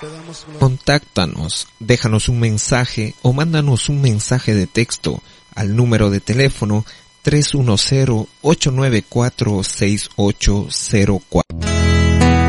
Contáctanos, déjanos un mensaje o mándanos un mensaje de texto al número de teléfono 310-894-6804.